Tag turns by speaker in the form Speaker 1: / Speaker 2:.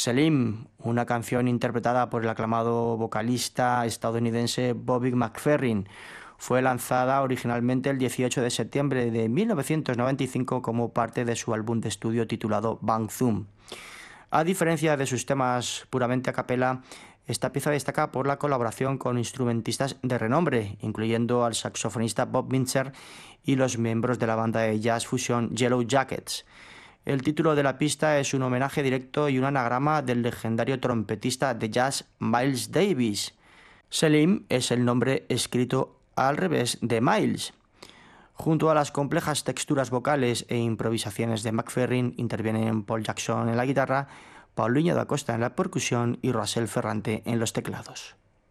Speaker 1: Selim, una canción interpretada por el aclamado vocalista estadounidense Bobby McFerrin, fue lanzada originalmente el 18 de septiembre de 1995 como parte de su álbum de estudio titulado Bang Zoom. A diferencia de sus temas puramente a capela, esta pieza destaca por la colaboración con instrumentistas de renombre, incluyendo al saxofonista Bob Mintzer y los miembros de la banda de jazz fusión Yellow Jackets. El título de la pista es un homenaje directo y un anagrama del legendario trompetista de jazz Miles Davis. Selim es el nombre escrito al revés de Miles. Junto a las complejas texturas vocales e improvisaciones de McFerrin, intervienen Paul Jackson en la guitarra, Paulinho da Costa en la percusión y Russell Ferrante en los teclados.